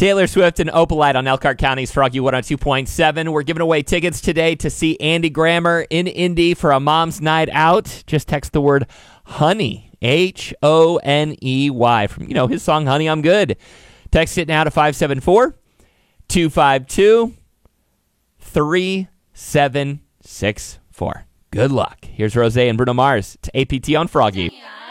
Taylor Swift and Opalite on Elkhart County's Froggy 102.7. We're giving away tickets today to see Andy Grammer in Indy for a mom's night out. Just text the word honey, Honey, from his song Honey, I'm Good. Text it now to 574-252-3764. Good luck. Here's Rosé and Bruno Mars to APT on Froggy.